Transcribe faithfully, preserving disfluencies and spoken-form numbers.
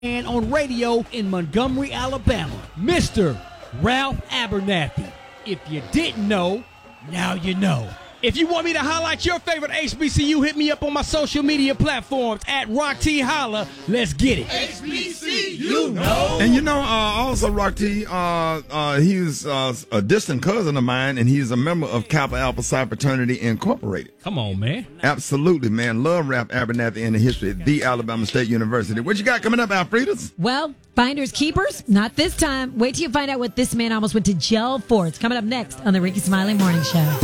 And on radio in Montgomery, Alabama, Mister Ralph Abernathy. If you didn't know, now you know. If you want me to highlight your favorite H B C U, hit me up on my social media platforms at Rock T Holla. Let's get it. H B C U, know. And you know, uh, also Rock T, uh, uh, he's uh, a distant cousin of mine, and he's a member of Kappa Alpha Psi Fraternity Incorporated. Come on, man. Absolutely, man. Love Ralph Abernathy and the history at the Alabama State University. What you got coming up, Alfredas? Well, finders keepers, not this time. Wait till you find out what this man almost went to jail for. It's coming up next on the Ricky Smiley Morning Show.